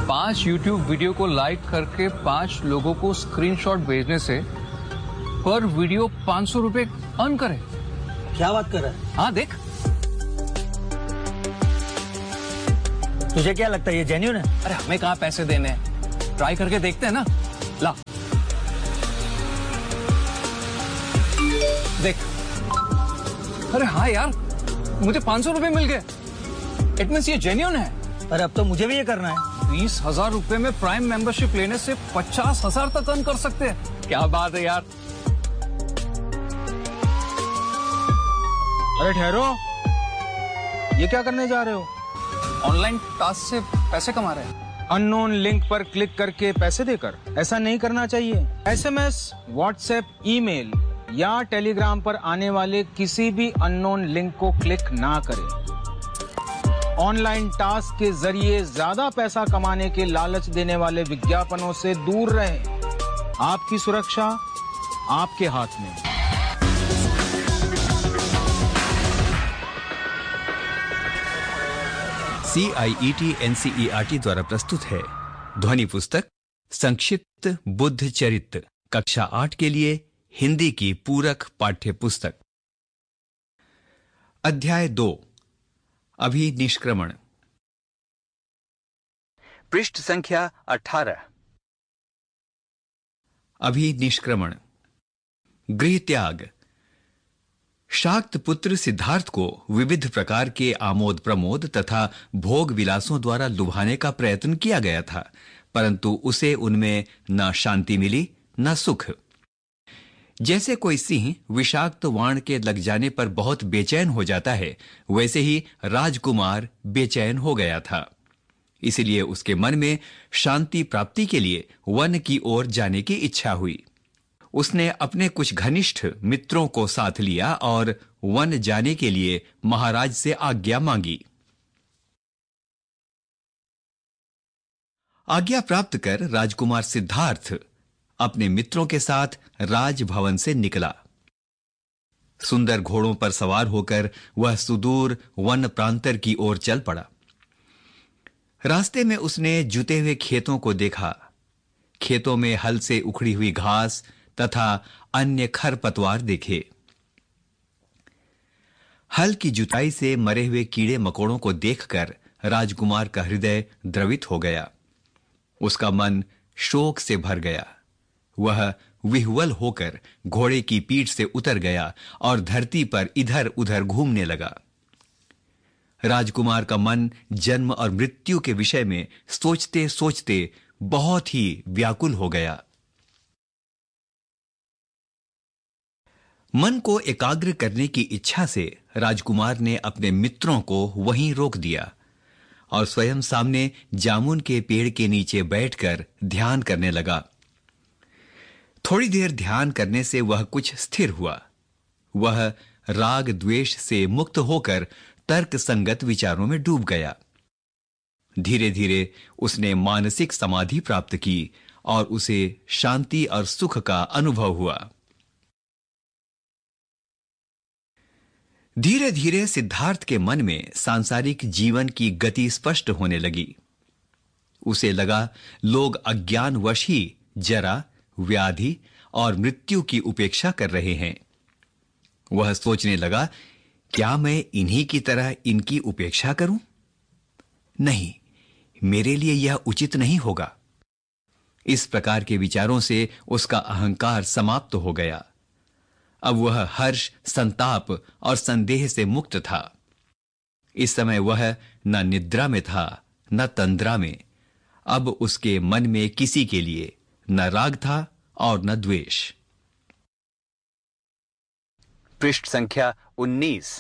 5 YouTube video को like करके 5 लोगों को स्क्रीनशॉट भेजने से पर वीडियो 500 रुपए अर्न करे। क्या बात कर रहा है? हाँ देख। तुझे क्या लगता है ये जेन्युइन है? अरे हमें कहाँ पैसे देने हैं, ट्राई करके देखते हैं ना। ला देख। अरे हाँ यार, मुझे 500 रुपए मिल गए। इट मींस ये जेन्युइन है। अरे अब तो मुझे भी ये करना है। 20,000 रुपए में प्राइम मेंबरशिप लेने से 50,000 तक अर्न कर सकते हैं। क्या बात है यार। अरे ठहरो, ये क्या करने जा रहे हो? ऑनलाइन टास्क से पैसे कमा रहे हैं। अननोन लिंक पर क्लिक करके पैसे देकर? ऐसा नहीं करना चाहिए। एसएमएस, व्हाट्सएप, ईमेल या टेलीग्राम पर आने वाले किसी भी अननोन लिंक को क्लिक ना करें। ऑनलाइन टास्क के जरिए ज्यादा पैसा कमाने के लालच देने वाले विज्ञापनों से दूर रहें। आपकी सुरक्षा आपके हाथ में। CIET NCERT द्वारा प्रस्तुत है ध्वनि पुस्तक संक्षिप्त बुद्ध चरित्र कक्षा 8 के लिए हिंदी की पूरक पाठ्य पुस्तक। अध्याय 2 अभिनिष्क्रमण। पृष्ठ संख्या 18। अभिनिष्क्रमण। गृह त्याग। शाक्त पुत्र सिद्धार्थ को विविध प्रकार के आमोद प्रमोद तथा भोग विलासों द्वारा लुभाने का प्रयत्न किया गया था, परंतु उसे उनमें न शांति मिली न सुख। जैसे कोई सिंह विषाक्त वाण के लग जाने पर बहुत बेचैन हो जाता है, वैसे ही राजकुमार बेचैन हो गया था। इसलिए उसके मन में शांति प्राप्ति के लिए वन की ओर जाने की इच्छा हुई। उसने अपने कुछ घनिष्ठ मित्रों को साथ लिया और वन जाने के लिए महाराज से आज्ञा मांगी। आज्ञा प्राप्त कर राजकुमार सिद्धार्थ अपने मित्रों के साथ राजभवन से निकला। सुंदर घोड़ों पर सवार होकर वह सुदूर वन प्रांतर की ओर चल पड़ा। रास्ते में उसने जुते हुए खेतों को देखा। खेतों में हल से उखड़ी हुई घास तथा अन्य खरपतवार देखे। हल की जुताई से मरे हुए कीड़े मकोड़ों को देखकर राजकुमार का हृदय द्रवित हो गया। उसका मन शोक से भर गया। वह विह्वल होकर घोड़े की पीठ से उतर गया और धरती पर इधर उधर घूमने लगा। राजकुमार का मन जन्म और मृत्यु के विषय में सोचते सोचते बहुत ही व्याकुल हो गया। मन को एकाग्र करने की इच्छा से राजकुमार ने अपने मित्रों को वहीं रोक दिया और स्वयं सामने जामुन के पेड़ के नीचे बैठकर ध्यान करने लगा। थोड़ी देर ध्यान करने से वह कुछ स्थिर हुआ। वह राग द्वेष से मुक्त होकर तर्क संगत विचारों में डूब गया। धीरे धीरे उसने मानसिक समाधि प्राप्त की और उसे शांति और सुख का अनुभव हुआ। धीरे धीरे सिद्धार्थ के मन में सांसारिक जीवन की गति स्पष्ट होने लगी। उसे लगा लोग अज्ञानवश ही जरा, व्याधि और मृत्यु की उपेक्षा कर रहे हैं। वह सोचने लगा, क्या मैं इन्हीं की तरह इनकी उपेक्षा करूं? नहीं, मेरे लिए यह उचित नहीं होगा। इस प्रकार के विचारों से उसका अहंकार समाप्त हो गया। अब वह हर्ष, संताप और संदेह से मुक्त था। इस समय वह न निद्रा में था न तंद्रा में। अब उसके मन में किसी के लिए न राग था और न द्वेष। पृष्ठ संख्या 19।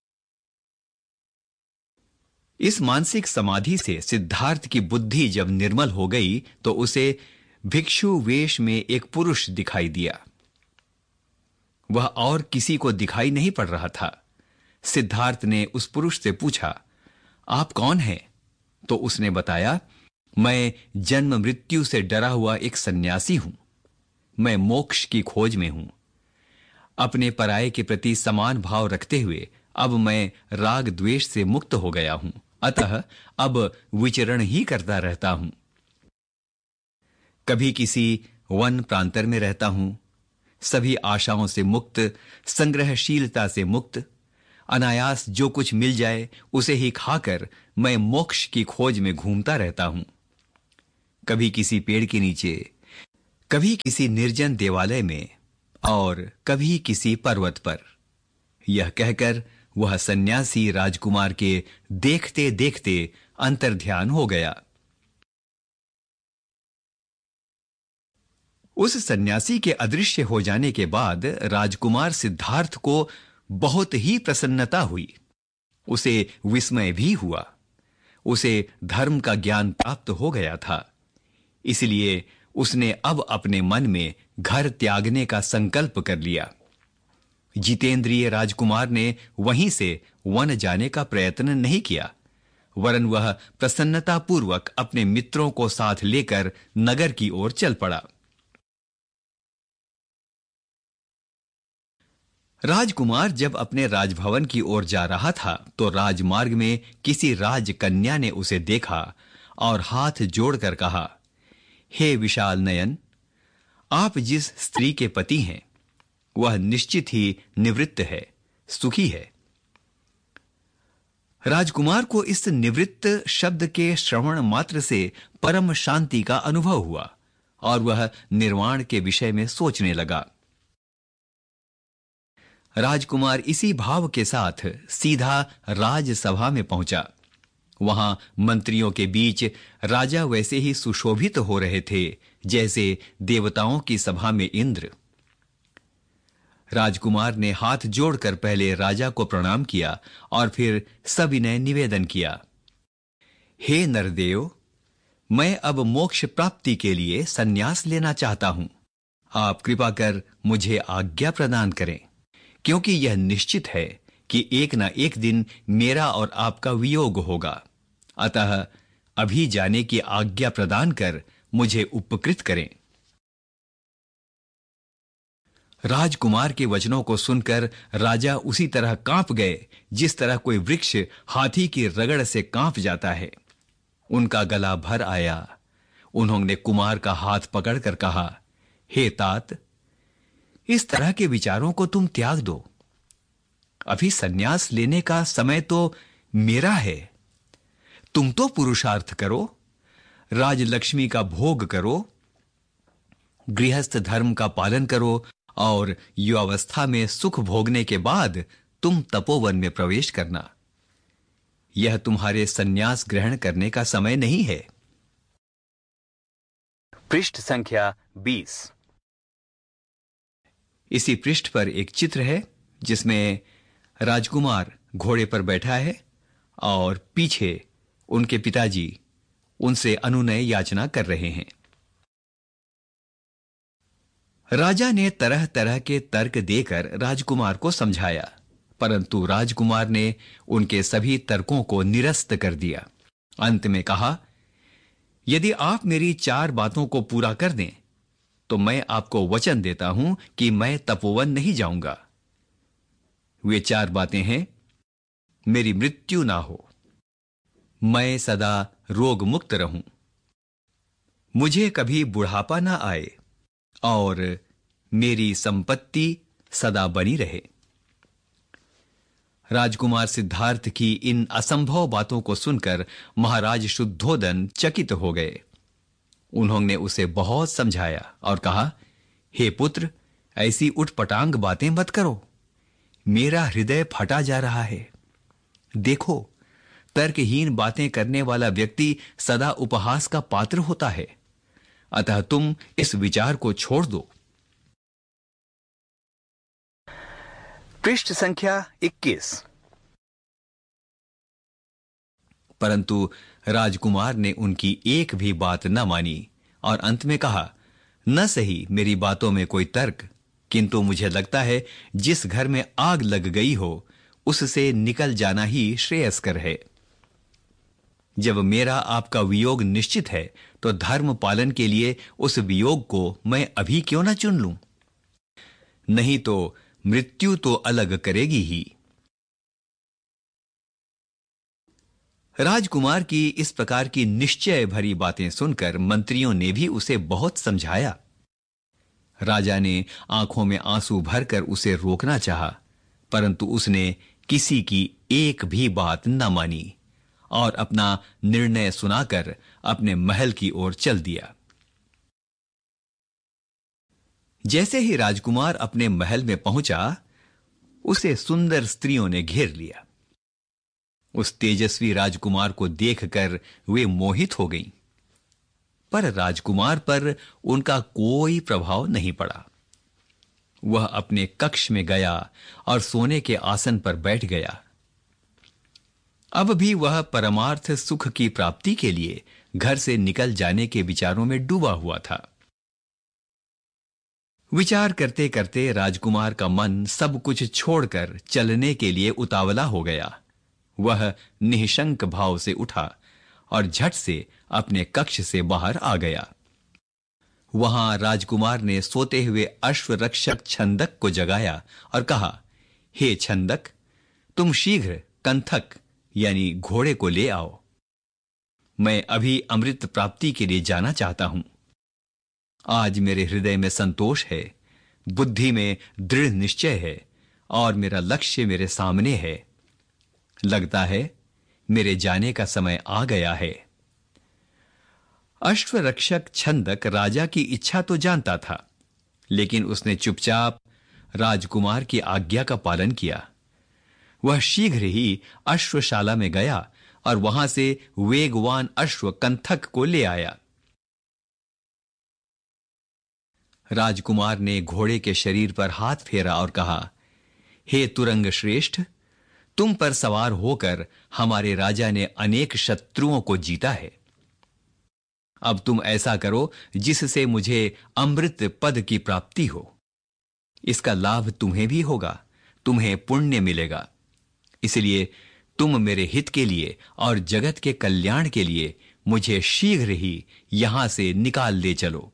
इस मानसिक समाधि से सिद्धार्थ की बुद्धि जब निर्मल हो गई तो उसे भिक्षु वेश में एक पुरुष दिखाई दिया। वह और किसी को दिखाई नहीं पड़ रहा था। सिद्धार्थ ने उस पुरुष से पूछा, आप कौन हैं? तो उसने बताया, मैं जन्म मृत्यु से डरा हुआ एक सन्यासी हूं। मैं मोक्ष की खोज में हूं। अपने पराये के प्रति समान भाव रखते हुए अब मैं राग द्वेष से मुक्त हो गया हूं। अतः अब विचरण ही करता रहता हूं। कभी किसी वन प्रांतर में रहता हूं, सभी आशाओं से मुक्त, संग्रहशीलता से मुक्त, अनायास जो कुछ मिल जाए उसे ही खाकर मैं मोक्ष की खोज में घूमता रहता हूं। कभी किसी पेड़ के नीचे, कभी किसी निर्जन देवालय में और कभी किसी पर्वत पर। यह कहकर वह सन्यासी राजकुमार के देखते देखते अंतर्ध्यान हो गया। उस सन्यासी के अदृश्य हो जाने के बाद राजकुमार सिद्धार्थ को बहुत ही प्रसन्नता हुई। उसे विस्मय भी हुआ। उसे धर्म का ज्ञान प्राप्त हो गया था, इसलिए उसने अब अपने मन में घर त्यागने का संकल्प कर लिया। जितेंद्रिय राजकुमार ने वहीं से वन जाने का प्रयत्न नहीं किया, वरन वह प्रसन्नतापूर्वक अपने मित्रों को साथ लेकर नगर की ओर चल पड़ा। राजकुमार जब अपने राजभवन की ओर जा रहा था तो राजमार्ग में किसी राजकन्या ने उसे देखा और हाथ जोड़कर कहा, हे विशाल नयन, आप जिस स्त्री के पति हैं वह निश्चित ही निवृत्त है, सुखी है। राजकुमार को इस निवृत्त शब्द के श्रवण मात्र से परम शांति का अनुभव हुआ और वह निर्वाण के विषय में सोचने लगा। राजकुमार इसी भाव के साथ सीधा राजसभा में पहुंचा। वहां मंत्रियों के बीच राजा वैसे ही सुशोभित हो रहे थे जैसे देवताओं की सभा में इंद्र। राजकुमार ने हाथ जोड़कर पहले राजा को प्रणाम किया और फिर सविनय निवेदन किया, हे नरदेव, मैं अब मोक्ष प्राप्ति के लिए संन्यास लेना चाहता हूं। आप कृपा कर मुझे आज्ञा प्रदान करें, क्योंकि यह निश्चित है कि एक न एक दिन मेरा और आपका वियोग होगा। अतः अभी जाने की आज्ञा प्रदान कर मुझे उपकृत करें। राजकुमार के वचनों को सुनकर राजा उसी तरह कांप गए जिस तरह कोई वृक्ष हाथी की रगड़ से कांप जाता है। उनका गला भर आया। उन्होंने कुमार का हाथ पकड़कर कहा, हे तात, इस तरह के विचारों को तुम त्याग दो। अभी सन्यास लेने का समय तो मेरा है। तुम तो पुरुषार्थ करो, राजलक्ष्मी का भोग करो, गृहस्थ धर्म का पालन करो और युवावस्था में सुख भोगने के बाद तुम तपोवन में प्रवेश करना। यह तुम्हारे सन्यास ग्रहण करने का समय नहीं है। पृष्ठ संख्या 20। इसी पृष्ठ पर एक चित्र है जिसमें राजकुमार घोड़े पर बैठा है और पीछे उनके पिताजी उनसे अनुनय याचना कर रहे हैं। राजा ने तरह तरह के तर्क देकर राजकुमार को समझाया, परंतु राजकुमार ने उनके सभी तर्कों को निरस्त कर दिया। अंत में कहा, यदि आप मेरी 4 बातों को पूरा कर दें तो मैं आपको वचन देता हूं कि मैं तपोवन नहीं जाऊंगा। वे 4 बातें हैं, मेरी मृत्यु ना हो, मैं सदा रोग मुक्त रहूं, मुझे कभी बुढ़ापा ना आए और मेरी संपत्ति सदा बनी रहे। राजकुमार सिद्धार्थ की इन असंभव बातों को सुनकर महाराज शुद्धोदन चकित हो गए। उन्होंने उसे बहुत समझाया और कहा, हे पुत्र, ऐसी उठपटांग बातें मत करो। मेरा हृदय फटा जा रहा है। देखो, तर्कहीन बातें करने वाला व्यक्ति सदा उपहास का पात्र होता है। अतः तुम इस विचार को छोड़ दो। पृष्ठ संख्या 21। परंतु राजकुमार ने उनकी एक भी बात न मानी और अंत में कहा, न सही मेरी बातों में कोई तर्क, किंतु मुझे लगता है जिस घर में आग लग गई हो उससे निकल जाना ही श्रेयस्कर है। जब मेरा आपका वियोग निश्चित है तो धर्म पालन के लिए उस वियोग को मैं अभी क्यों न चुन लूं? नहीं तो मृत्यु तो अलग करेगी ही। राजकुमार की इस प्रकार की निश्चय भरी बातें सुनकर मंत्रियों ने भी उसे बहुत समझाया। राजा ने आंखों में आंसू भरकर उसे रोकना चाहा, परंतु उसने किसी की एक भी बात न मानी और अपना निर्णय सुनाकर अपने महल की ओर चल दिया। जैसे ही राजकुमार अपने महल में पहुंचा, उसे सुंदर स्त्रियों ने घेर लिया। उस तेजस्वी राजकुमार को देखकर वे मोहित हो गईं, पर राजकुमार पर उनका कोई प्रभाव नहीं पड़ा। वह अपने कक्ष में गया और सोने के आसन पर बैठ गया। अब भी वह परमार्थ सुख की प्राप्ति के लिए घर से निकल जाने के विचारों में डूबा हुआ था। विचार करते करते राजकुमार का मन सब कुछ छोड़कर चलने के लिए उतावला हो गया। वह निःशंक भाव से उठा और झट से अपने कक्ष से बाहर आ गया। वहां राजकुमार ने सोते हुए अश्वरक्षक छंदक को जगाया और कहा, हे छंदक, तुम शीघ्र कंथक यानी घोड़े को ले आओ। मैं अभी अमृत प्राप्ति के लिए जाना चाहता हूं। आज मेरे हृदय में संतोष है, बुद्धि में दृढ़ निश्चय है और मेरा लक्ष्य मेरे सामने है। लगता है मेरे जाने का समय आ गया है। अश्वरक्षक छंदक राजा की इच्छा तो जानता था, लेकिन उसने चुपचाप राजकुमार की आज्ञा का पालन किया। वह शीघ्र ही अश्वशाला में गया और वहां से वेगवान अश्व कंथक को ले आया। राजकुमार ने घोड़े के शरीर पर हाथ फेरा और कहा, हे तुरंग श्रेष्ठ, तुम पर सवार होकर हमारे राजा ने अनेक शत्रुओं को जीता है। अब तुम ऐसा करो जिससे मुझे अमृत पद की प्राप्ति हो। इसका लाभ तुम्हें भी होगा, तुम्हें पुण्य मिलेगा। इसलिए तुम मेरे हित के लिए और जगत के कल्याण के लिए मुझे शीघ्र ही यहां से निकाल ले चलो।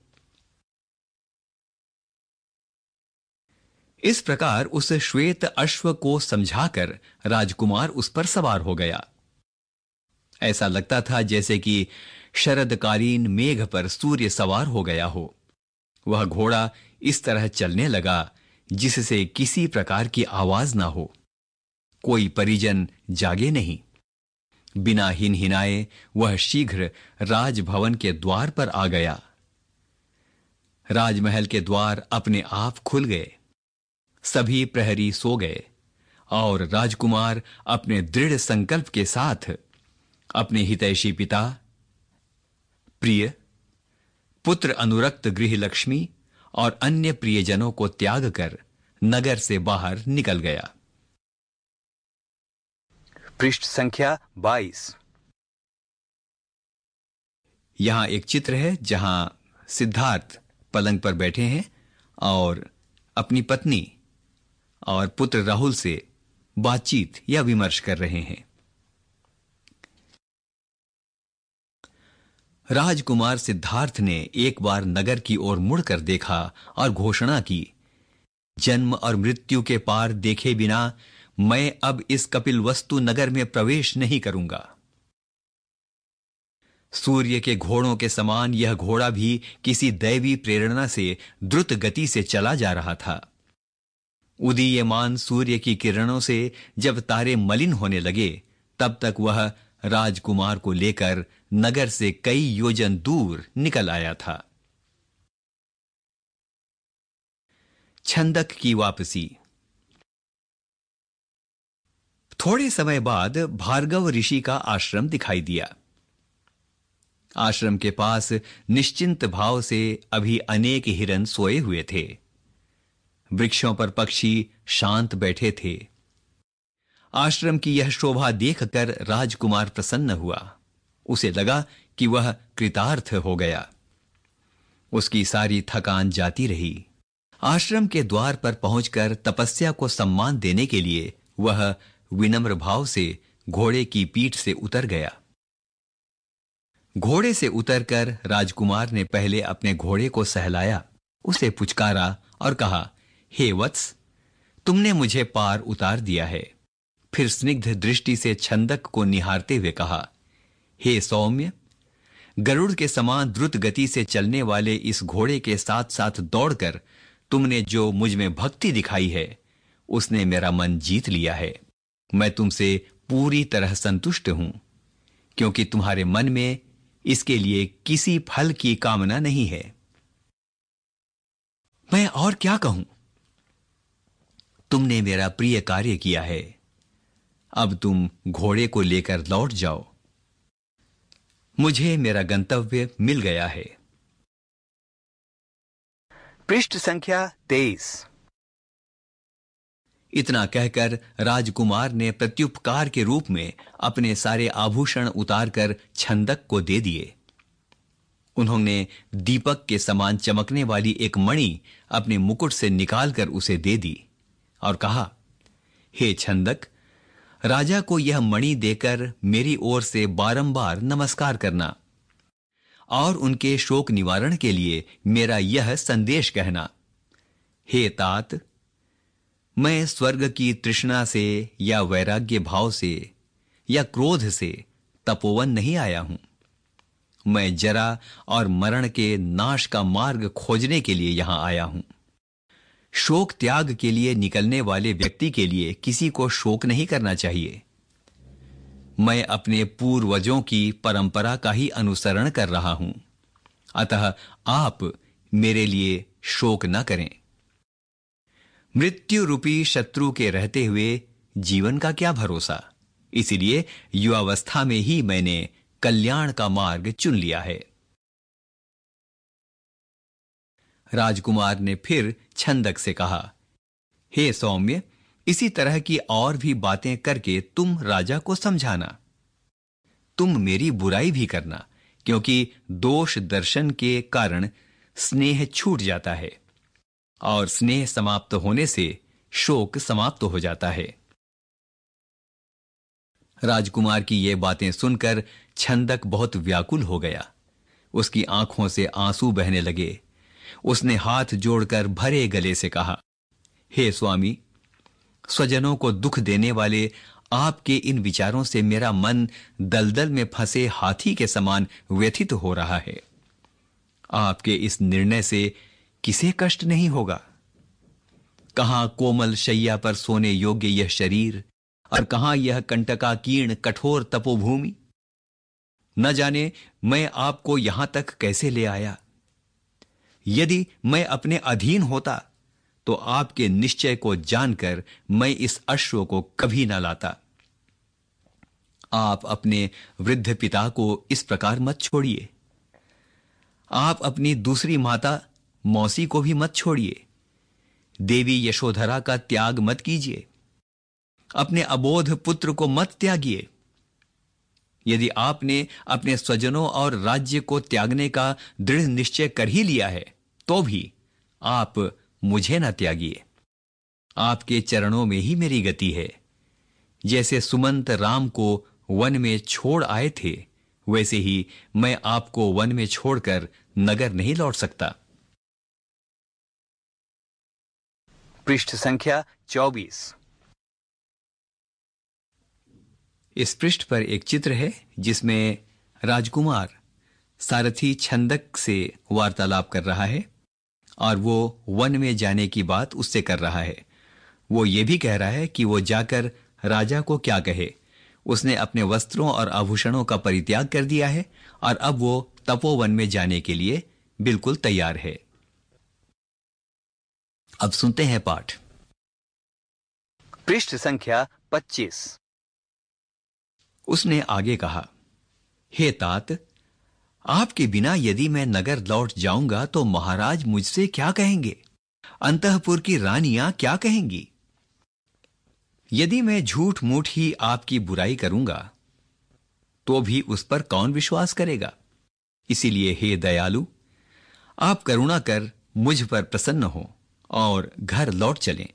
इस प्रकार उस श्वेत अश्व को समझाकर राजकुमार उस पर सवार हो गया। ऐसा लगता था जैसे कि शरदकालीन मेघ पर सूर्य सवार हो गया हो। वह घोड़ा इस तरह चलने लगा जिससे किसी प्रकार की आवाज ना हो, कोई परिजन जागे नहीं। बिना हिनहिनाए वह शीघ्र राजभवन के द्वार पर आ गया। राजमहल के द्वार अपने आप खुल गए। सभी प्रहरी सो गए और राजकुमार अपने दृढ़ संकल्प के साथ अपने हितैषी पिता, प्रिय पुत्र, अनुरक्त गृहलक्ष्मी और अन्य प्रियजनों को त्याग कर नगर से बाहर निकल गया। पृष्ठ संख्या 22। यहां एक चित्र है जहां सिद्धार्थ पलंग पर बैठे हैं और अपनी पत्नी और पुत्र राहुल से बातचीत या विमर्श कर रहे हैं। राजकुमार सिद्धार्थ ने एक बार नगर की ओर मुड़कर देखा और घोषणा की, जन्म और मृत्यु के पार देखे बिना मैं अब इस कपिलवस्तु नगर में प्रवेश नहीं करूंगा। सूर्य के घोड़ों के समान यह घोड़ा भी किसी दैवी प्रेरणा से द्रुत गति से चला जा रहा था। उदीयमान सूर्य की किरणों से जब तारे मलिन होने लगे, तब तक वह राजकुमार को लेकर नगर से कई योजन दूर निकल आया था। छंदक की वापसी। थोड़े समय बाद भार्गव ऋषि का आश्रम दिखाई दिया। आश्रम के पास निश्चिंत भाव से अभी अनेक हिरन सोए हुए थे। वृक्षों पर पक्षी शांत बैठे थे। आश्रम की यह शोभा देखकर राजकुमार प्रसन्न हुआ। उसे लगा कि वह कृतार्थ हो गया। उसकी सारी थकान जाती रही। आश्रम के द्वार पर पहुंचकर तपस्या को सम्मान देने के लिए वह विनम्र भाव से घोड़े की पीठ से उतर गया। घोड़े से उतरकर राजकुमार ने पहले अपने घोड़े को सहलाया, उसे पुचकारा और कहा, हे वत्स, तुमने मुझे पार उतार दिया है। फिर स्निग्ध दृष्टि से छंदक को निहारते हुए कहा, हे सौम्य, गरुड़ के समान द्रुत गति से चलने वाले इस घोड़े के साथ साथ दौड़कर तुमने जो मुझ में भक्ति दिखाई है, उसने मेरा मन जीत लिया है। मैं तुमसे पूरी तरह संतुष्ट हूं, क्योंकि तुम्हारे मन में इसके लिए किसी फल की कामना नहीं है। मैं और क्या कहूं? तुमने मेरा प्रिय कार्य किया है। अब तुम घोड़े को लेकर लौट जाओ। मुझे मेरा गंतव्य मिल गया है। पृष्ठ संख्या 23। इतना कहकर राजकुमार ने प्रत्युपकार के रूप में अपने सारे आभूषण उतारकर छंदक को दे दिए। उन्होंने दीपक के समान चमकने वाली एक मणि अपने मुकुट से निकालकर उसे दे दी और कहा, हे छंदक, राजा को यह मणि देकर मेरी ओर से बारंबार नमस्कार करना और उनके शोक निवारण के लिए मेरा यह संदेश कहना, हे तात, मैं स्वर्ग की तृष्णा से या वैराग्य भाव से या क्रोध से तपोवन नहीं आया हूं। मैं जरा और मरण के नाश का मार्ग खोजने के लिए यहां आया हूं। शोक त्याग के लिए निकलने वाले व्यक्ति के लिए किसी को शोक नहीं करना चाहिए। मैं अपने पूर्वजों की परंपरा का ही अनुसरण कर रहा हूं, अतः आप मेरे लिए शोक न करें। मृत्यु रूपी शत्रु के रहते हुए जीवन का क्या भरोसा, इसलिए युवावस्था में ही मैंने कल्याण का मार्ग चुन लिया है। राजकुमार ने फिर छंदक से कहा, हे सौम्य, इसी तरह की और भी बातें करके तुम राजा को समझाना। तुम मेरी बुराई भी करना, क्योंकि दोष दर्शन के कारण स्नेह छूट जाता है और स्नेह समाप्त होने से शोक समाप्त हो जाता है। राजकुमार की ये बातें सुनकर छंदक बहुत व्याकुल हो गया। उसकी आंखों से आंसू बहने लगे। उसने हाथ जोड़कर भरे गले से कहा, हे स्वामी, स्वजनों को दुख देने वाले आपके इन विचारों से मेरा मन दलदल में फंसे हाथी के समान व्यथित हो रहा है। आपके इस निर्णय से किसे कष्ट नहीं होगा? कहां कोमल शैया पर सोने योग्य यह शरीर और कहां यह कंटकाकीर्ण कठोर तपोभूमि। न जाने मैं आपको यहां तक कैसे ले आया। यदि मैं अपने अधीन होता तो आपके निश्चय को जानकर मैं इस अश्व को कभी न लाता। आप अपने वृद्ध पिता को इस प्रकार मत छोड़िए। आप अपनी दूसरी माता मौसी को भी मत छोड़िए। देवी यशोधरा का त्याग मत कीजिए। अपने अबोध पुत्र को मत त्यागिए। यदि आपने अपने स्वजनों और राज्य को त्यागने का दृढ़ निश्चय कर ही लिया है, तो भी आप मुझे न त्यागिए। आपके चरणों में ही मेरी गति है। जैसे सुमंत राम को वन में छोड़ आए थे, वैसे ही मैं आपको वन में छोड़कर नगर नहीं लौट सकता। पृष्ठ संख्या 24। इस पृष्ठ पर एक चित्र है जिसमें राजकुमार सारथी छंदक से वार्तालाप कर रहा है और वो वन में जाने की बात उससे कर रहा है। वो ये भी कह रहा है कि वो जाकर राजा को क्या कहे। उसने अपने वस्त्रों और आभूषणों का परित्याग कर दिया है और अब वो तपोवन में जाने के लिए बिल्कुल तैयार है। अब सुनते हैं पाठ। पृष्ठ संख्या 25। उसने आगे कहा, हे तात, आपके बिना यदि मैं नगर लौट जाऊंगा तो महाराज मुझसे क्या कहेंगे? अंतःपुर की रानियां क्या कहेंगी? यदि मैं झूठ मूठ ही आपकी बुराई करूंगा तो भी उस पर कौन विश्वास करेगा? इसीलिए हे दयालु, आप करुणा कर मुझ पर प्रसन्न हो और घर लौट चलें।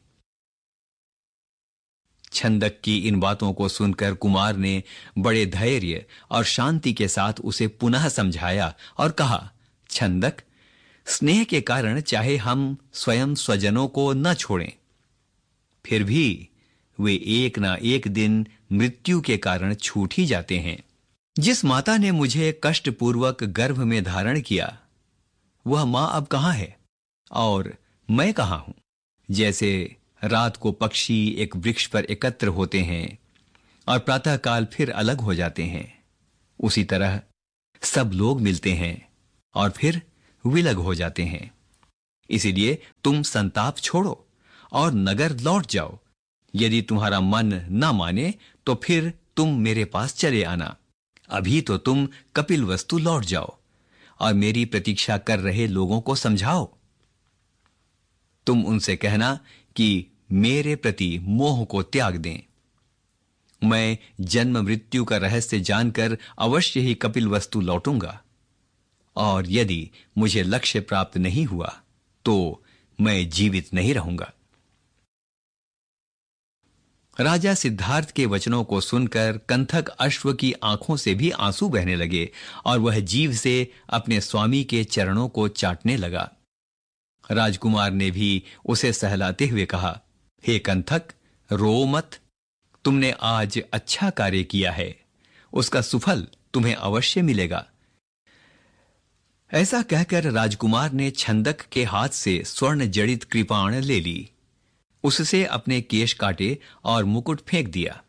छंदक की इन बातों को सुनकर कुमार ने बड़े धैर्य और शांति के साथ उसे पुनः समझाया और कहा, छंदक, स्नेह के कारण चाहे हम स्वयं स्वजनों को न छोड़ें, फिर भी वे एक ना एक दिन मृत्यु के कारण छूट ही जाते हैं। जिस माता ने मुझे कष्टपूर्वक गर्भ में धारण किया, वह मां अब कहां है और मैं कहां हूं? जैसे रात को पक्षी एक वृक्ष पर एकत्र होते हैं और प्रातःकाल फिर अलग हो जाते हैं, उसी तरह सब लोग मिलते हैं और फिर विलग हो जाते हैं। इसीलिए तुम संताप छोड़ो और नगर लौट जाओ। यदि तुम्हारा मन न माने तो फिर तुम मेरे पास चले आना। अभी तो तुम कपिलवस्तु लौट जाओ और मेरी प्रतीक्षा कर रहे लोगों को समझाओ। तुम उनसे कहना कि मेरे प्रति मोह को त्याग दें। मैं जन्म मृत्यु का रहस्य जानकर अवश्य ही कपिलवस्तु लौटूंगा, और यदि मुझे लक्ष्य प्राप्त नहीं हुआ तो मैं जीवित नहीं रहूंगा। राजा सिद्धार्थ के वचनों को सुनकर कंथक अश्व की आंखों से भी आंसू बहने लगे और वह जीभ से अपने स्वामी के चरणों को चाटने लगा। राजकुमार ने भी उसे सहलाते हुए कहा, हे कंथक, रो मत। तुमने आज अच्छा कार्य किया है, उसका सुफल तुम्हें अवश्य मिलेगा। ऐसा कहकर राजकुमार ने छंदक के हाथ से स्वर्ण जड़ित कृपाण ले ली, उससे अपने केश काटे और मुकुट फेंक दिया।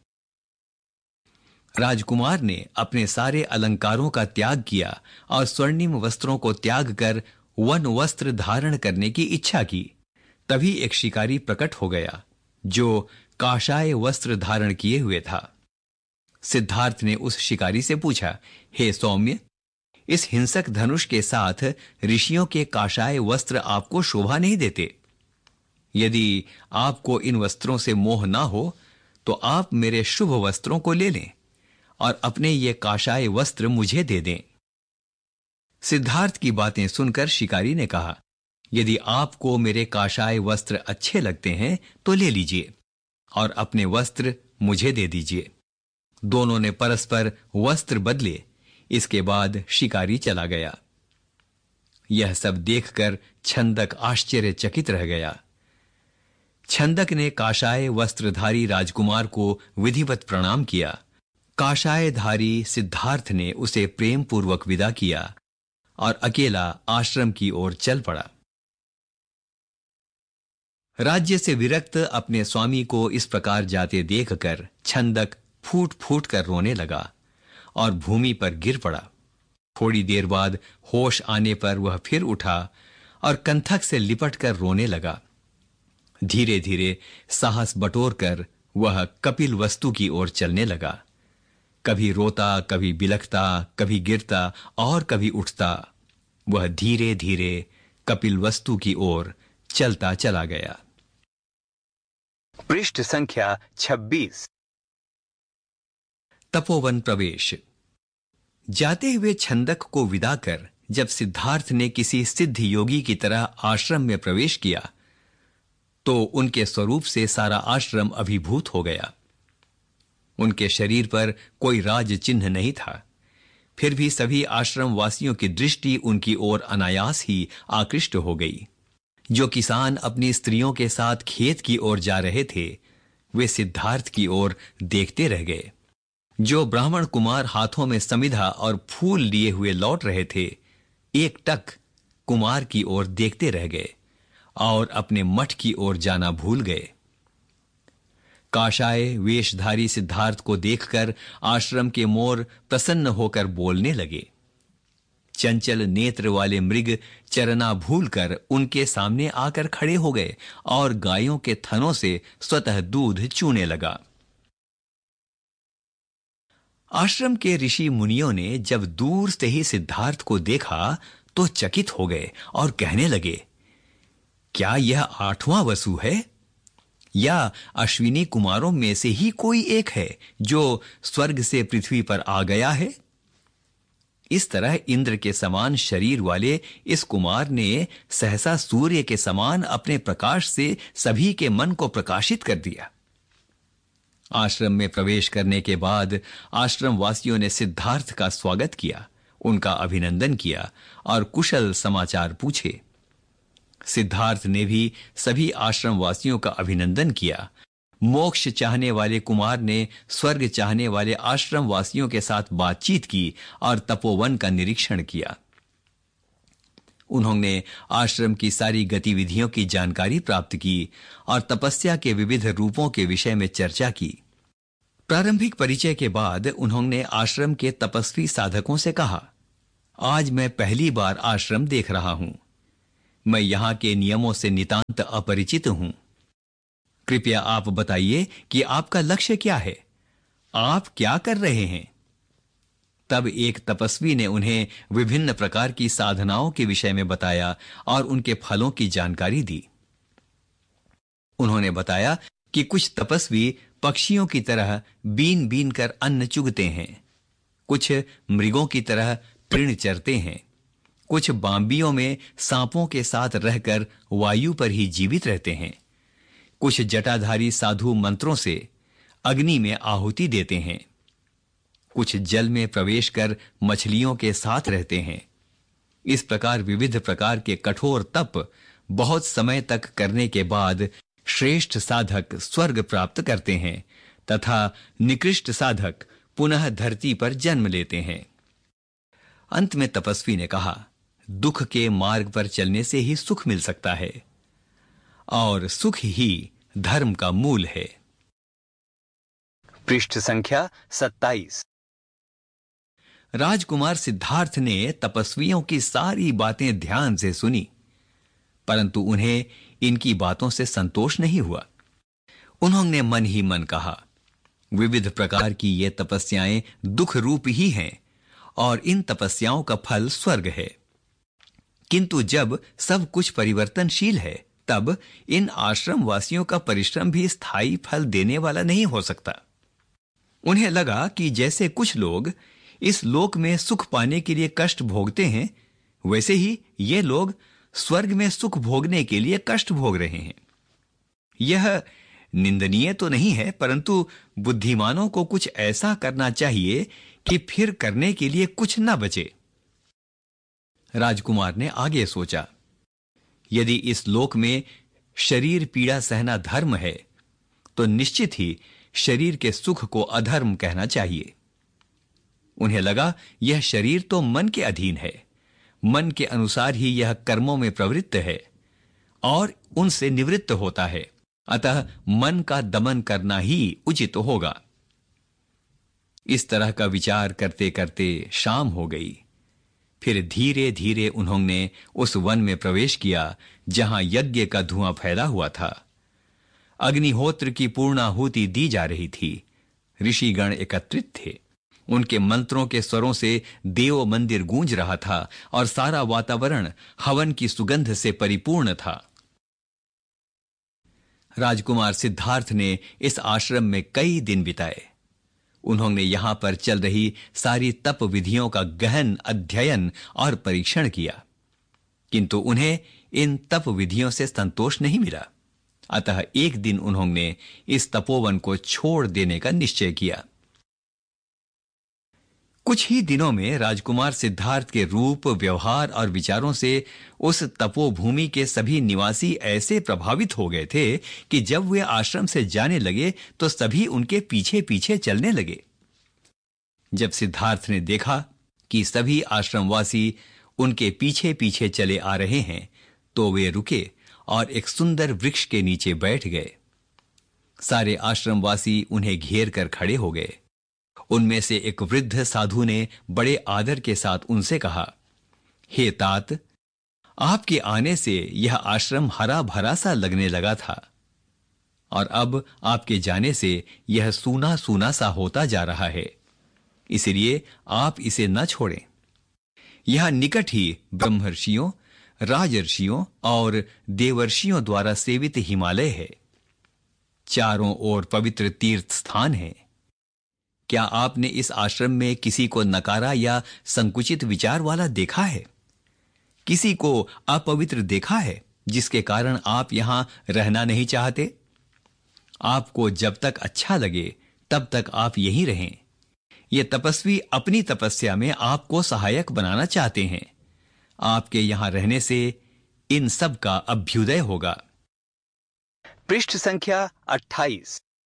राजकुमार ने अपने सारे अलंकारों का त्याग किया और स्वर्णिम वस्त्रों को त्याग कर वन वस्त्र धारण करने की इच्छा की। तभी एक शिकारी प्रकट हो गया जो काशाय वस्त्र धारण किए हुए था। सिद्धार्थ ने उस शिकारी से पूछा, हे सौम्य, इस हिंसक धनुष के साथ ऋषियों के काशाय वस्त्र आपको शोभा नहीं देते? यदि आपको इन वस्त्रों से मोह ना हो तो आप मेरे शुभ वस्त्रों को ले लें और अपने ये काशाय वस्त्र मुझे दे दें। सिद्धार्थ की बातें सुनकर शिकारी ने कहा, यदि आपको मेरे काशाय वस्त्र अच्छे लगते हैं तो ले लीजिए और अपने वस्त्र मुझे दे दीजिए। दोनों ने परस्पर वस्त्र बदले। इसके बाद शिकारी चला गया। यह सब देखकर छंदक आश्चर्यचकित रह गया। छंदक ने काशाय वस्त्रधारी राजकुमार को विधिवत प्रणाम किया। काशायधारी सिद्धार्थ ने उसे प्रेम पूर्वक विदा किया और अकेला आश्रम की ओर चल पड़ा। राज्य से विरक्त अपने स्वामी को इस प्रकार जाते देखकर छंदक फूट फूट कर रोने लगा और भूमि पर गिर पड़ा। थोड़ी देर बाद होश आने पर वह फिर उठा और कंथक से लिपट कर रोने लगा। धीरे धीरे साहस बटोरकर वह कपिलवस्तु की ओर चलने लगा। कभी रोता, कभी बिलखता, कभी गिरता और कभी उठता। वह धीरे धीरे कपिलवस्तु की ओर चलता चला गया। पृष्ठ संख्या 26। तपोवन प्रवेश। जाते हुए छंदक को विदा कर जब सिद्धार्थ ने किसी सिद्ध योगी की तरह आश्रम में प्रवेश किया तो उनके स्वरूप से सारा आश्रम अभिभूत हो गया। उनके शरीर पर कोई राज चिन्ह नहीं था, फिर भी सभी आश्रम वासियों की दृष्टि उनकी ओर अनायास ही आकृष्ट हो गई। जो किसान अपनी स्त्रियों के साथ खेत की ओर जा रहे थे, वे सिद्धार्थ की ओर देखते रह गए। जो ब्राह्मण कुमार हाथों में समिधा और फूल लिए हुए लौट रहे थे, एकटक कुमार की ओर देखते रह गए और अपने मठ की ओर जाना भूल गए। काशाय वेशधारी सिद्धार्थ को देखकर आश्रम के मोर प्रसन्न होकर बोलने लगे। चंचल नेत्र वाले मृग चरना भूलकर उनके सामने आकर खड़े हो गए और गायों के थनों से स्वतः दूध चूने लगा। आश्रम के ऋषि मुनियों ने जब दूर से ही सिद्धार्थ को देखा तो चकित हो गए और कहने लगे, क्या यह 8वां वसु है या अश्विनी कुमारों में से ही कोई एक है जो स्वर्ग से पृथ्वी पर आ गया है? इस तरह इंद्र के समान शरीर वाले इस कुमार ने सहसा सूर्य के समान अपने प्रकाश से सभी के मन को प्रकाशित कर दिया। आश्रम में प्रवेश करने के बाद आश्रम वासियों ने सिद्धार्थ का स्वागत किया, उनका अभिनंदन किया और कुशल समाचार पूछे। सिद्धार्थ ने भी सभी आश्रम वासियों का अभिनंदन किया। मोक्ष चाहने वाले कुमार ने स्वर्ग चाहने वाले आश्रम वासियों के साथ बातचीत की और तपोवन का निरीक्षण किया। उन्होंने आश्रम की सारी गतिविधियों की जानकारी प्राप्त की और तपस्या के विविध रूपों के विषय में चर्चा की। प्रारंभिक परिचय के बाद उन्होंने आश्रम के तपस्वी साधकों से कहा, आज मैं पहली बार आश्रम देख रहा हूं। मैं यहां के नियमों से नितांत अपरिचित हूं। कृपया आप बताइए कि आपका लक्ष्य क्या है? आप क्या कर रहे हैं? तब एक तपस्वी ने उन्हें विभिन्न प्रकार की साधनाओं के विषय में बताया और उनके फलों की जानकारी दी। उन्होंने बताया कि कुछ तपस्वी पक्षियों की तरह बीन बीन कर अन्न चुगते हैं, कुछ मृगों की तरह तृण चरते हैं, कुछ बांबियों में सांपों के साथ रहकर वायु पर ही जीवित रहते हैं, कुछ जटाधारी साधु मंत्रों से अग्नि में आहुति देते हैं, कुछ जल में प्रवेश कर मछलियों के साथ रहते हैं। इस प्रकार विविध प्रकार के कठोर तप बहुत समय तक करने के बाद श्रेष्ठ साधक स्वर्ग प्राप्त करते हैं तथा निकृष्ट साधक पुनः धरती पर जन्म लेते हैं। अंत में तपस्वी ने कहा, दुख के मार्ग पर चलने से ही सुख मिल सकता है और सुख ही धर्म का मूल है। पृष्ठ संख्या 27। राजकुमार सिद्धार्थ ने तपस्वियों की सारी बातें ध्यान से सुनी, परंतु उन्हें इनकी बातों से संतोष नहीं हुआ। उन्होंने मन ही मन कहा, विविध प्रकार की ये तपस्याएं दुख रूप ही हैं और इन तपस्याओं का फल स्वर्ग है। किंतु जब सब कुछ परिवर्तनशील है, तब इन आश्रम वासियों का परिश्रम भी स्थायी फल देने वाला नहीं हो सकता। उन्हें लगा कि जैसे कुछ लोग इस लोक में सुख पाने के लिए कष्ट भोगते हैं, वैसे ही ये लोग स्वर्ग में सुख भोगने के लिए कष्ट भोग रहे हैं। यह निंदनीय तो नहीं है, परंतु बुद्धिमानों को कुछ ऐसा करना चाहिए कि फिर करने के लिए कुछ न बचे। राजकुमार ने आगे सोचा, यदि इस लोक में शरीर पीड़ा सहना धर्म है, तो निश्चित ही शरीर के सुख को अधर्म कहना चाहिए। उन्हें लगा, यह शरीर तो मन के अधीन है, मन के अनुसार ही यह कर्मों में प्रवृत्त है और उनसे निवृत्त होता है, अतः मन का दमन करना ही उचित होगा। इस तरह का विचार करते करते शाम हो गई। फिर धीरे धीरे उन्होंने उस वन में प्रवेश किया जहां यज्ञ का धुआं फैला हुआ था। अग्निहोत्र की पूर्णाहुति दी जा रही थी। ऋषिगण एकत्रित थे। उनके मंत्रों के स्वरों से देव मंदिर गूंज रहा था और सारा वातावरण हवन की सुगंध से परिपूर्ण था। राजकुमार सिद्धार्थ ने इस आश्रम में कई दिन बिताए। उन्होंने यहां पर चल रही सारी तप विधियों का गहन अध्ययन और परीक्षण किया, किंतु उन्हें इन तप विधियों से संतोष नहीं मिला। अतः एक दिन उन्होंने इस तपोवन को छोड़ देने का निश्चय किया। कुछ ही दिनों में राजकुमार सिद्धार्थ के रूप, व्यवहार और विचारों से उस तपोभूमि के सभी निवासी ऐसे प्रभावित हो गए थे कि जब वे आश्रम से जाने लगे तो सभी उनके पीछे पीछे चलने लगे। जब सिद्धार्थ ने देखा कि सभी आश्रमवासी उनके पीछे पीछे चले आ रहे हैं, तो वे रुके और एक सुंदर वृक्ष के नीचे बैठ गए। सारे आश्रमवासी उन्हें घेर कर खड़े हो गए। उनमें से एक वृद्ध साधु ने बड़े आदर के साथ उनसे कहा, हे तात, आपके आने से यह आश्रम हरा भरा सा लगने लगा था और अब आपके जाने से यह सूना सूना सा होता जा रहा है। इसलिए आप इसे न छोड़ें। यह निकट ही ब्रह्मर्षियों, राजर्षियों और देवर्षियों द्वारा सेवित हिमालय है। चारों ओर पवित्र तीर्थ स्थान है। क्या आपने इस आश्रम में किसी को नकारा या संकुचित विचार वाला देखा है? किसी को अपवित्र देखा है जिसके कारण आप यहां रहना नहीं चाहते? आपको जब तक अच्छा लगे तब तक आप यहीं रहें। ये तपस्वी अपनी तपस्या में आपको सहायक बनाना चाहते हैं। आपके यहां रहने से इन सब का अभ्युदय होगा। पृष्ठ संख्या 28।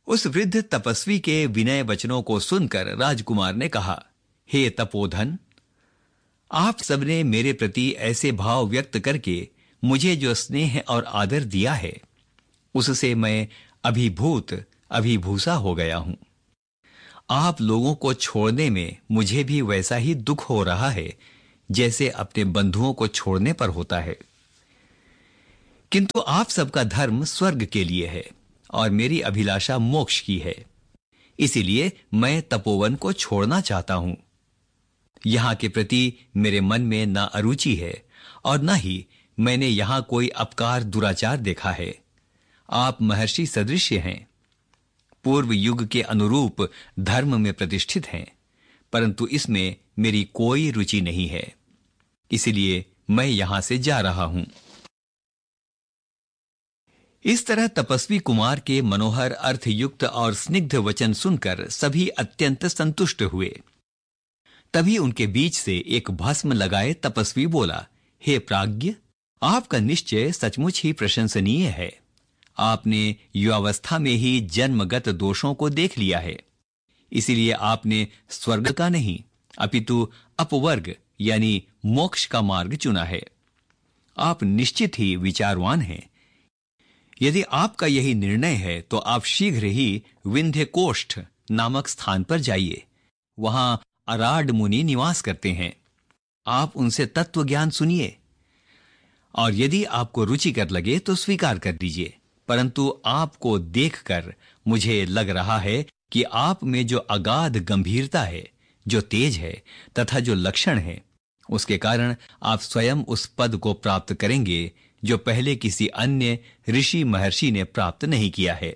उस वृद्ध तपस्वी के विनय वचनों को सुनकर राजकुमार ने कहा, हे तपोधन, आप सबने मेरे प्रति ऐसे भाव व्यक्त करके मुझे जो स्नेह और आदर दिया है, उससे मैं अभिभूसा हो गया हूं। आप लोगों को छोड़ने में मुझे भी वैसा ही दुख हो रहा है जैसे अपने बंधुओं को छोड़ने पर होता है। किंतु आप सबका धर्म स्वर्ग के लिए है और मेरी अभिलाषा मोक्ष की है, इसीलिए मैं तपोवन को छोड़ना चाहता हूं। यहां के प्रति मेरे मन में न अरुचि है और न ही मैंने यहां कोई अपकार दुराचार देखा है। आप महर्षि सदृश्य हैं, पूर्व युग के अनुरूप धर्म में प्रतिष्ठित हैं, परंतु इसमें मेरी कोई रुचि नहीं है, इसलिए मैं यहां से जा रहा हूं। इस तरह तपस्वी कुमार के मनोहर अर्थयुक्त और स्निग्ध वचन सुनकर सभी अत्यंत संतुष्ट हुए। तभी उनके बीच से एक भस्म लगाए तपस्वी बोला, हे प्राज्ञ, आपका निश्चय सचमुच ही प्रशंसनीय है। आपने युवावस्था में ही जन्मगत दोषों को देख लिया है, इसीलिए आपने स्वर्ग का नहीं अपितु अपवर्ग यानी मोक्ष का मार्ग चुना है। आप निश्चित ही विचारवान हैं। यदि आपका यही निर्णय है तो आप शीघ्र ही विंध्यकोष्ठ नामक स्थान पर जाइए। वहां अराड मुनि निवास करते हैं। आप उनसे तत्व ज्ञान सुनिए और यदि आपको रुचिकर लगे तो स्वीकार कर दीजिए, परंतु आपको देखकर मुझे लग रहा है कि आप में जो अगाध गंभीरता है, जो तेज है तथा जो लक्षण है, उसके कारण आप स्वयं उस पद को प्राप्त करेंगे जो पहले किसी अन्य ऋषि महर्षि ने प्राप्त नहीं किया है।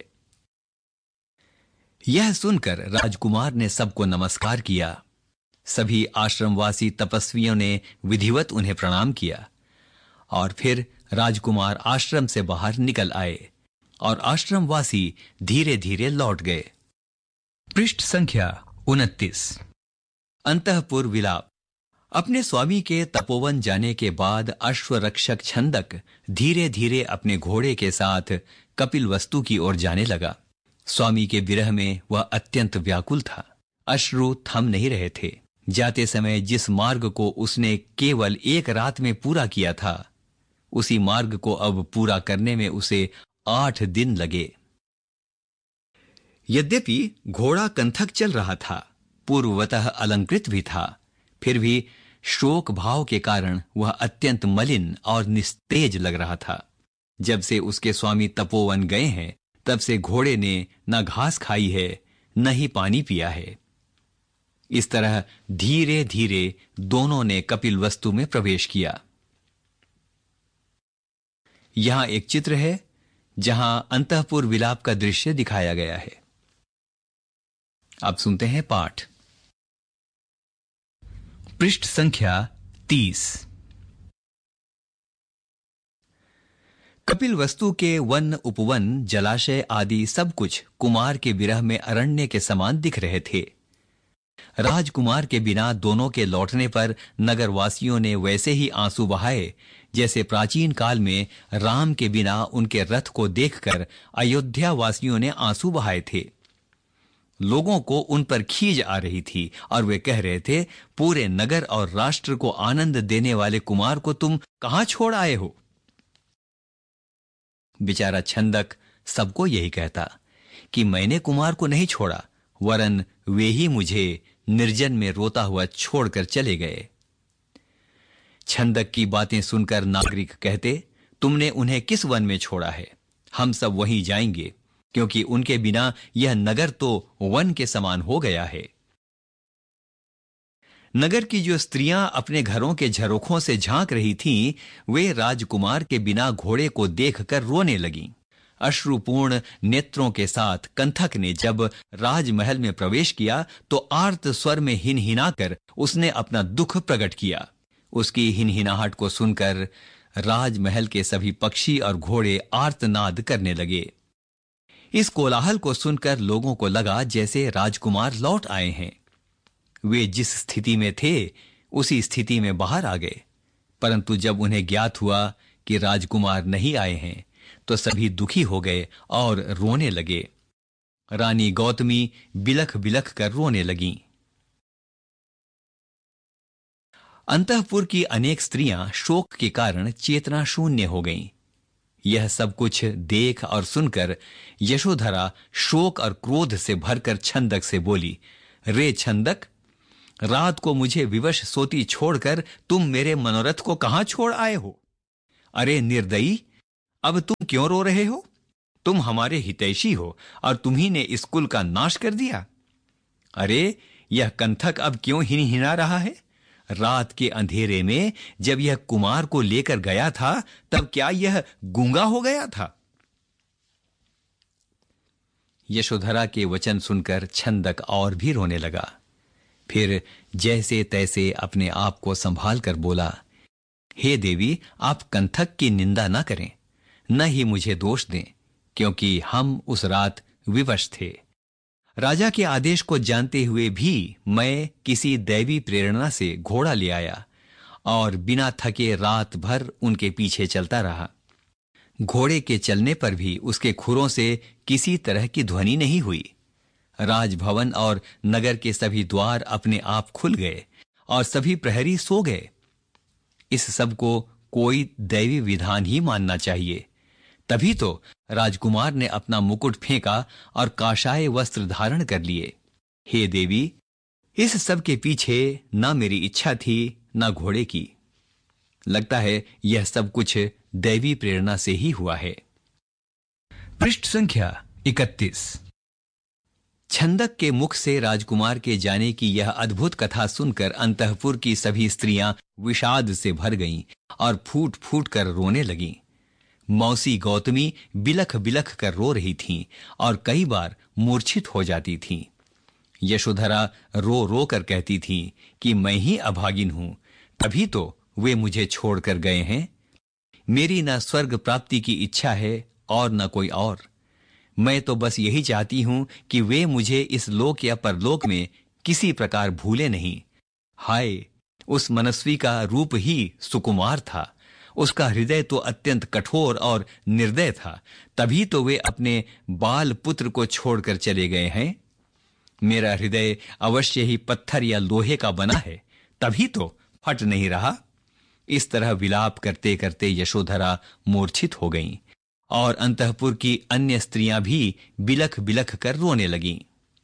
यह सुनकर राजकुमार ने सबको नमस्कार किया। सभी आश्रमवासी तपस्वियों ने विधिवत उन्हें प्रणाम किया और फिर राजकुमार आश्रम से बाहर निकल आए और आश्रमवासी धीरे धीरे लौट गए। पृष्ठ संख्या 29। अंतःपुर विलाप। अपने स्वामी के तपोवन जाने के बाद अश्वरक्षक छंदक धीरे धीरे अपने घोड़े के साथ कपिलवस्तु की ओर जाने लगा। स्वामी के विरह में वह अत्यंत व्याकुल था। अश्रु थम नहीं रहे थे। जाते समय जिस मार्ग को उसने केवल एक रात में पूरा किया था, उसी मार्ग को अब पूरा करने में उसे 8 दिन लगे। यद्यपि घोड़ा कंथक चल रहा था, पूर्ववतः अलंकृत भी था, फिर भी शोक भाव के कारण वह अत्यंत मलिन और निस्तेज लग रहा था। जब से उसके स्वामी तपोवन गए हैं, तब से घोड़े ने न घास खाई है न ही पानी पिया है। इस तरह धीरे धीरे दोनों ने कपिलवस्तु में प्रवेश किया। यहां एक चित्र है जहां अंतःपुर विलाप का दृश्य दिखाया गया है। अब सुनते हैं पाठ। पृष्ठ संख्या 30। कपिलवस्तु के वन उपवन जलाशय आदि सब कुछ कुमार के विरह में अरण्य के समान दिख रहे थे। राजकुमार के बिना दोनों के लौटने पर नगरवासियों ने वैसे ही आंसू बहाए जैसे प्राचीन काल में राम के बिना उनके रथ को देखकर अयोध्या वासियों ने आंसू बहाए थे। लोगों को उन पर खीज आ रही थी और वे कह रहे थे, पूरे नगर और राष्ट्र को आनंद देने वाले कुमार को तुम कहां छोड़ आए हो। बेचारा छंदक सबको यही कहता कि मैंने कुमार को नहीं छोड़ा, वरन वे ही मुझे निर्जन में रोता हुआ छोड़कर चले गए। छंदक की बातें सुनकर नागरिक कहते, तुमने उन्हें किस वन में छोड़ा है? हम सब वहीं जाएंगे, क्योंकि उनके बिना यह नगर तो वन के समान हो गया है। नगर की जो स्त्रियां अपने घरों के झरोखों से झांक रही थीं, वे राजकुमार के बिना घोड़े को देखकर रोने लगीं। अश्रुपूर्ण नेत्रों के साथ कंथक ने जब राजमहल में प्रवेश किया तो आर्त स्वर में हिनहिनाकर उसने अपना दुख प्रकट किया। उसकी हिनहिनाहट को सुनकर राजमहल के सभी पक्षी और घोड़े आर्तनाद करने लगे। इस कोलाहल को सुनकर लोगों को लगा जैसे राजकुमार लौट आए हैं। वे जिस स्थिति में थे उसी स्थिति में बाहर आ गए, परंतु जब उन्हें ज्ञात हुआ कि राजकुमार नहीं आए हैं तो सभी दुखी हो गए और रोने लगे। रानी गौतमी बिलख बिलख कर रोने लगीं। अंतःपुर की अनेक स्त्रियां शोक के कारण चेतना शून्य हो गईं। यह सब कुछ देख और सुनकर यशोधरा शोक और क्रोध से भरकर छंदक से बोली, रे छंदक, रात को मुझे विवश सोती छोड़कर तुम मेरे मनोरथ को कहां छोड़ आए हो? अरे निर्दयी, अब तुम क्यों रो रहे हो? तुम हमारे हितैषी हो और तुम्ही ने इस कुल का नाश कर दिया। अरे यह कंथक अब क्यों हिनहिना रहा है? रात के अंधेरे में जब यह कुमार को लेकर गया था तब क्या यह गूंगा हो गया था? यशोधरा के वचन सुनकर छंदक और भी रोने लगा। फिर जैसे तैसे अपने आप को संभाल कर बोला, हे देवी, आप कंथक की निंदा न करें, न ही मुझे दोष दें, क्योंकि हम उस रात विवश थे। राजा के आदेश को जानते हुए भी मैं किसी दैवी प्रेरणा से घोड़ा ले आया और बिना थके रात भर उनके पीछे चलता रहा। घोड़े के चलने पर भी उसके खुरों से किसी तरह की ध्वनि नहीं हुई। राजभवन और नगर के सभी द्वार अपने आप खुल गए और सभी प्रहरी सो गए। इस सब को कोई दैवी विधान ही मानना चाहिए। तभी तो राजकुमार ने अपना मुकुट फेंका और काशाय वस्त्र धारण कर लिए। हे देवी, इस सब के पीछे न मेरी इच्छा थी न घोड़े की। लगता है यह सब कुछ दैवी प्रेरणा से ही हुआ है। पृष्ठ संख्या 31। छंदक के मुख से राजकुमार के जाने की यह अद्भुत कथा सुनकर अंतःपुर की सभी स्त्रियां विषाद से भर गईं और फूट फूट कर रोने लगीं। मौसी गौतमी बिलख बिलख कर रो रही थीं और कई बार मूर्छित हो जाती थीं। यशोधरा रो रो कर कहती थीं कि मैं ही अभागिन हूं, तभी तो वे मुझे छोड़कर गए हैं। मेरी न स्वर्ग प्राप्ति की इच्छा है और न कोई और। मैं तो बस यही चाहती हूं कि वे मुझे इस लोक या परलोक में किसी प्रकार भूले नहीं। हाय, उस मनस्वी का रूप ही सुकुमार था, उसका हृदय तो अत्यंत कठोर और निर्दय था, तभी तो वे अपने बाल पुत्र को छोड़कर चले गए हैं। मेरा हृदय अवश्य ही पत्थर या लोहे का बना है, तभी तो फट नहीं रहा। इस तरह विलाप करते करते यशोधरा मूर्छित हो गईं और अंतःपुर की अन्य स्त्रियां भी बिलख बिलख कर रोने लगीं।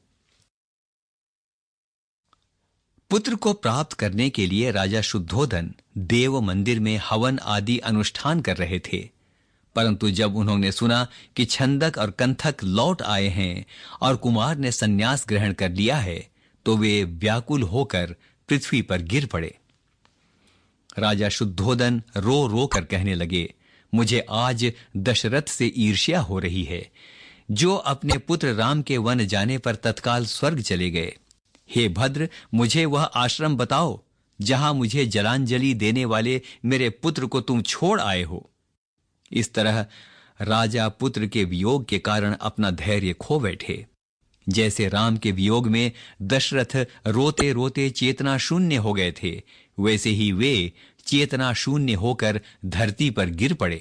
पुत्र को प्राप्त करने के लिए राजा शुद्धोधन देव मंदिर में हवन आदि अनुष्ठान कर रहे थे, परंतु जब उन्होंने सुना कि छंदक और कंथक लौट आए हैं और कुमार ने संन्यास ग्रहण कर लिया है, तो वे व्याकुल होकर पृथ्वी पर गिर पड़े। राजा शुद्धोधन रो रो कर कहने लगे, मुझे आज दशरथ से ईर्ष्या हो रही है, जो अपने पुत्र राम के वन जाने पर तत्काल स्वर्ग चले गए। हे भद्र, मुझे वह आश्रम बताओ जहां मुझे जलांजलि देने वाले मेरे पुत्र को तुम छोड़ आए हो। इस तरह राजा पुत्र के वियोग के कारण अपना धैर्य खो बैठे। जैसे राम के वियोग में दशरथ रोते रोते चेतना शून्य हो गए थे, वैसे ही वे चेतना शून्य होकर धरती पर गिर पड़े।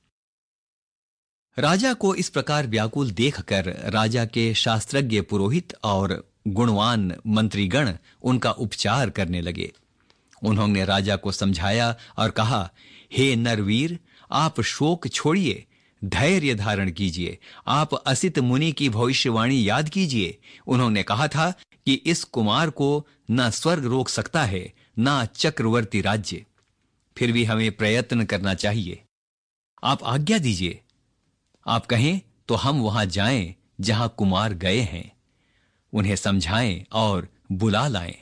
राजा को इस प्रकार व्याकुल देखकर राजा के शास्त्रज्ञ पुरोहित और गुणवान मंत्रीगण उनका उपचार करने लगे। उन्होंने राजा को समझाया और कहा, हे नरवीर, आप शोक छोड़िए, धैर्य धारण कीजिए, आप असित मुनि की भविष्यवाणी याद कीजिए। उन्होंने कहा था कि इस कुमार को न स्वर्ग रोक सकता है न चक्रवर्ती राज्य, फिर भी हमें प्रयत्न करना चाहिए। आप आज्ञा दीजिए, आप कहें तो हम वहां जाएं जहां कुमार गए हैं, उन्हें समझाएं और बुला लाएं।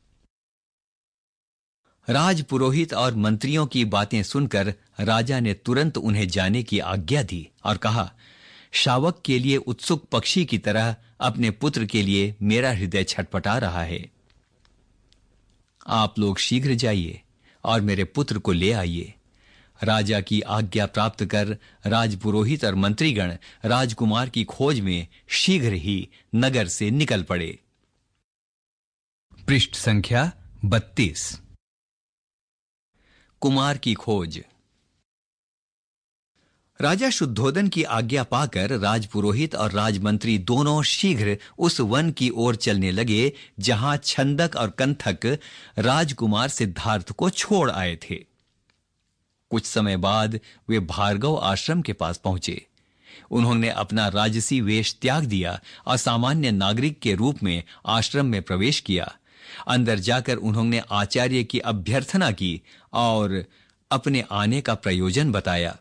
राजपुरोहित और मंत्रियों की बातें सुनकर राजा ने तुरंत उन्हें जाने की आज्ञा दी और कहा, शावक के लिए उत्सुक पक्षी की तरह अपने पुत्र के लिए मेरा हृदय छटपटा रहा है। आप लोग शीघ्र जाइए और मेरे पुत्र को ले आइए। राजा की आज्ञा प्राप्त कर राजपुरोहित और मंत्रीगण राजकुमार की खोज में शीघ्र ही नगर से निकल पड़े। पृष्ठ संख्या 32। कुमार की खोज। राजा शुद्धोधन की आज्ञा पाकर राजपुरोहित और राजमंत्री दोनों शीघ्र उस वन की ओर चलने लगे जहां छंदक और कंथक राजकुमार सिद्धार्थ को छोड़ आए थे। कुछ समय बाद वे भार्गव आश्रम के पास पहुंचे। उन्होंने अपना राजसी वेश त्याग दिया और सामान्य नागरिक के रूप में आश्रम में प्रवेश किया। अंदर जाकर उन्होंने आचार्य की अभ्यर्थना की और अपने आने का प्रयोजन बताया।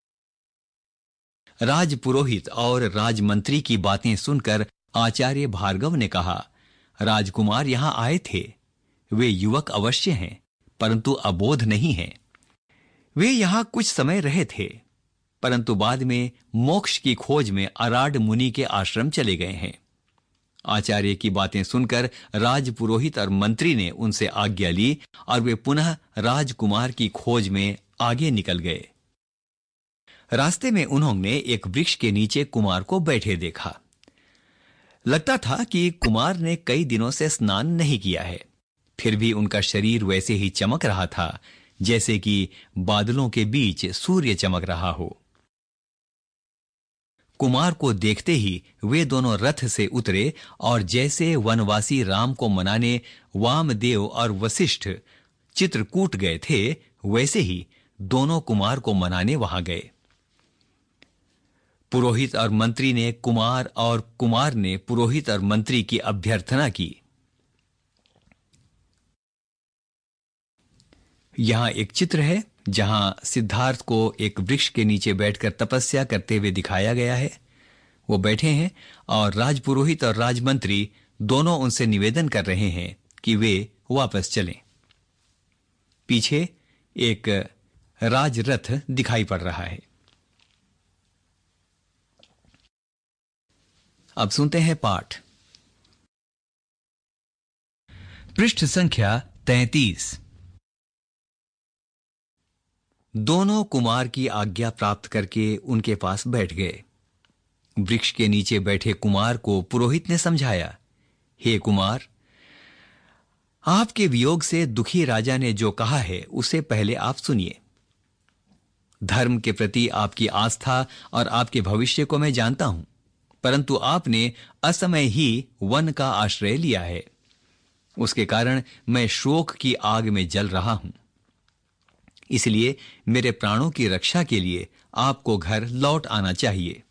राजपुरोहित और राजमंत्री की बातें सुनकर आचार्य भार्गव ने कहा, राजकुमार यहां आए थे। वे युवक अवश्य हैं, परंतु अबोध नहीं हैं। वे यहां कुछ समय रहे थे, परंतु बाद में मोक्ष की खोज में अराड मुनि के आश्रम चले गए हैं। आचार्य की बातें सुनकर राजपुरोहित और मंत्री ने उनसे आज्ञा ली और वे पुनः राजकुमार की खोज में आगे निकल गए। रास्ते में उन्होंने एक वृक्ष के नीचे कुमार को बैठे देखा। लगता था कि कुमार ने कई दिनों से स्नान नहीं किया है, फिर भी उनका शरीर वैसे ही चमक रहा था जैसे कि बादलों के बीच सूर्य चमक रहा हो। कुमार को देखते ही वे दोनों रथ से उतरे और जैसे वनवासी राम को मनाने वामदेव और वशिष्ठ चित्रकूट गए थे, वैसे ही दोनों कुमार को मनाने वहां गए। पुरोहित और मंत्री ने कुमार ने पुरोहित और मंत्री की अभ्यर्थना की। यहां एक चित्र है जहां सिद्धार्थ को एक वृक्ष के नीचे बैठकर तपस्या करते हुए दिखाया गया है। वो बैठे हैं और राजपुरोहित और राजमंत्री दोनों उनसे निवेदन कर रहे हैं कि वे वापस चलें। पीछे एक राजरथ दिखाई पड़ रहा है। अब सुनते हैं पाठ। पृष्ठ संख्या 33। दोनों कुमार की आज्ञा प्राप्त करके उनके पास बैठ गए। वृक्ष के नीचे बैठे कुमार को पुरोहित ने समझाया, हे कुमार, आपके वियोग से दुखी राजा ने जो कहा है उसे पहले आप सुनिए। धर्म के प्रति आपकी आस्था और आपके भविष्य को मैं जानता हूं, परंतु आपने असमय ही वन का आश्रय लिया है। उसके कारण मैं शोक की आग में जल रहा हूं। इसलिए मेरे प्राणों की रक्षा के लिए आपको घर लौट आना चाहिए।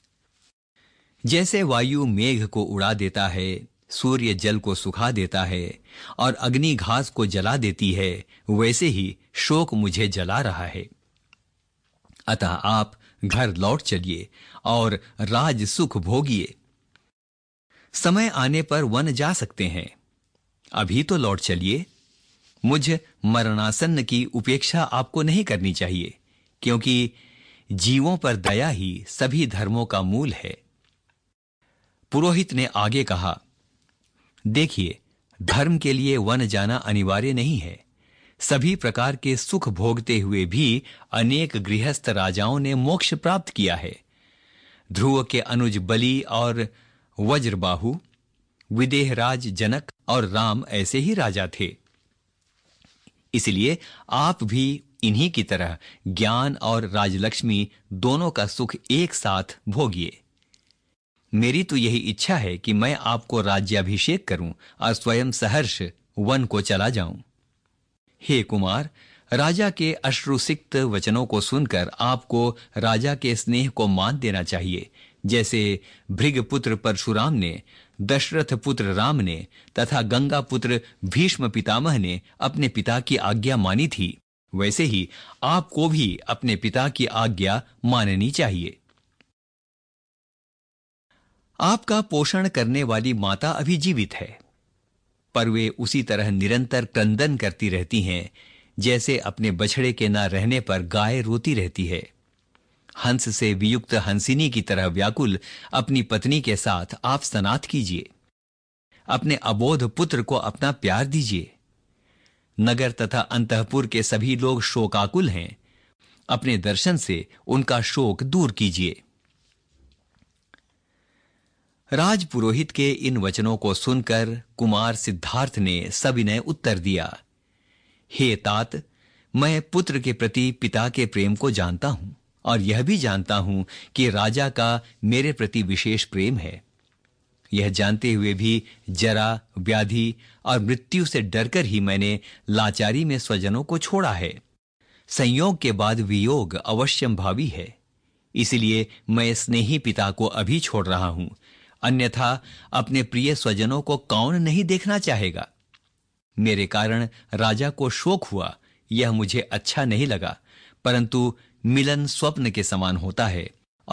जैसे वायु मेघ को उड़ा देता है, सूर्य जल को सुखा देता है और अग्नि घास को जला देती है, वैसे ही शोक मुझे जला रहा है। अतः आप घर लौट चलिए और राज सुख भोगिए। समय आने पर वन जा सकते हैं, अभी तो लौट चलिए। मुझ मरणासन्न की उपेक्षा आपको नहीं करनी चाहिए, क्योंकि जीवों पर दया ही सभी धर्मों का मूल है। पुरोहित ने आगे कहा, देखिए, धर्म के लिए वन जाना अनिवार्य नहीं है। सभी प्रकार के सुख भोगते हुए भी अनेक गृहस्थ राजाओं ने मोक्ष प्राप्त किया है। ध्रुव के अनुज बलि और वज्रबाहु, विदेहराज जनक और राम ऐसे ही राजा थे। इसलिए आप भी इन्हीं की तरह ज्ञान और राजलक्ष्मी दोनों का सुख एक साथ भोगिए। मेरी तो यही इच्छा है कि मैं आपको राज्याभिषेक करूं और स्वयं सहर्ष वन को चला जाऊं। हे कुमार, राजा के अश्रुसिक्त वचनों को सुनकर आपको राजा के स्नेह को मान देना चाहिए, जैसे भृगपुत्र परशुराम ने, दशरथ पुत्र राम ने तथा गंगा पुत्र भीष्म पितामह ने अपने पिता की आज्ञा मानी थी, वैसे ही आपको भी अपने पिता की आज्ञा माननी चाहिए। आपका पोषण करने वाली माता अभी जीवित है, पर वे उसी तरह निरंतर क्रंदन करती रहती हैं जैसे अपने बछड़े के न रहने पर गाय रोती रहती है। हंस से वियुक्त हंसिनी की तरह व्याकुल अपनी पत्नी के साथ आप सनाथ कीजिए। अपने अबोध पुत्र को अपना प्यार दीजिए। नगर तथा अंतःपुर के सभी लोग शोकाकुल हैं, अपने दर्शन से उनका शोक दूर कीजिए। राजपुरोहित के इन वचनों को सुनकर कुमार सिद्धार्थ ने सविनय उत्तर दिया, हे तात, मैं पुत्र के प्रति पिता के प्रेम को जानता हूं और यह भी जानता हूं कि राजा का मेरे प्रति विशेष प्रेम है। यह जानते हुए भी जरा, व्याधि और मृत्यु से डरकर ही मैंने लाचारी में स्वजनों को छोड़ा है। संयोग के बाद वियोग अवश्यंभावी है, इसलिए मैं स्नेही पिता को अभी छोड़ रहा हूं, अन्यथा अपने प्रिय स्वजनों को कौन नहीं देखना चाहेगा। मेरे कारण राजा को शोक हुआ, यह मुझे अच्छा नहीं लगा, परंतु मिलन स्वप्न के समान होता है।